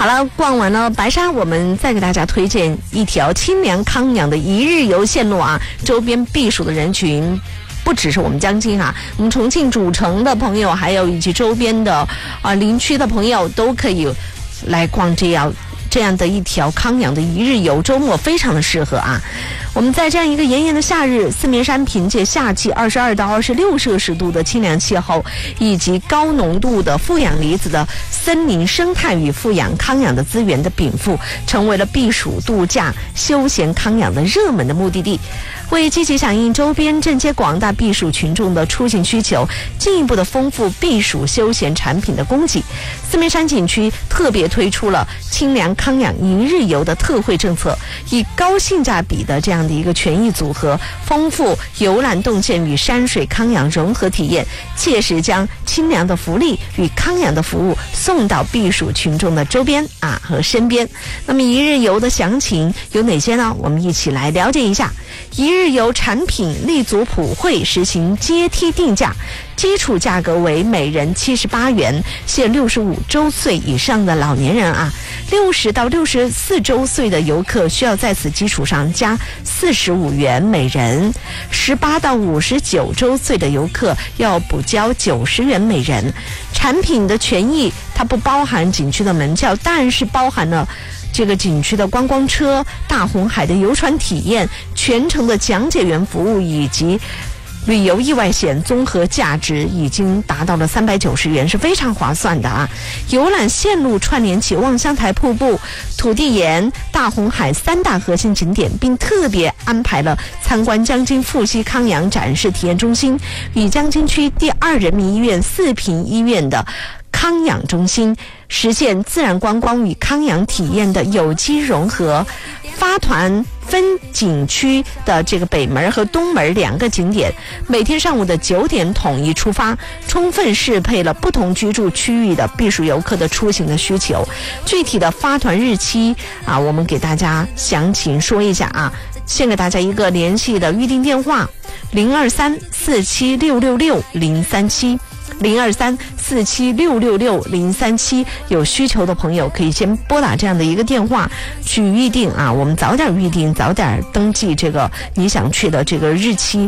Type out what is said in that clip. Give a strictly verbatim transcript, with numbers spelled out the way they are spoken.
好了，逛完了白沙，我们再给大家推荐一条清凉康养的一日游线路啊，周边避暑的人群不只是我们江津啊，我们重庆主城的朋友，还有以及周边的啊林区的朋友都可以来逛这样这样的一条康养的一日游，周末非常的适合啊。我们在这样一个炎炎的夏日，四面山凭借夏季二十二到二十六摄氏度的清凉气候，以及高浓度的负氧离子的森林生态与富氧康养的资源的禀赋，成为了避暑度假、休闲康养的热门的目的地。为积极响应周边镇街广大避暑群众的出行需求，进一步的丰富避暑休闲产品的供给，四面山景区特别推出了清凉康养一日游的特惠政策，以高性价比的这样的一个权益组合，丰富游览动线与山水康养融合体验，切实将清凉的福利与康养的服务送到避暑群众的周边啊和身边。那么一日游的详情有哪些呢？我们一起来了解一下。一日游产品立足普惠，实行阶梯定价，基础价格为每人七十八元，限六十五周岁以上的老年人啊，六十到六十四周岁的游客需要在此基础上加四十五元每人，十八到五十九周岁的游客要补交九十元每人。产品的权益它不包含景区的门票，但是包含了这个景区的观光车、大红海的游船体验、全程的讲解员服务以及旅游意外险综合价值已经达到了三百九十元，是非常划算的啊！游览线路串联起望乡台瀑布、土地岩、大红海三大核心景点，并特别安排了参观江津富西康养展示体验中心与江津区第二人民医院四平医院的康养中心，实现自然观光与康养体验的有机融合。发团分景区的这个北门和东门两个景点，每天上午的九点统一出发，充分适配了不同居住区域的避暑游客的出行的需求。具体的发团日期啊，我们给大家详情说一下啊，先给大家一个联系的预订电话：零二三四七六六六零三七。零二三四七六六六零三七，有需求的朋友可以先拨打这样的一个电话去预定啊，我们早点预定，早点登记这个你想去的这个日期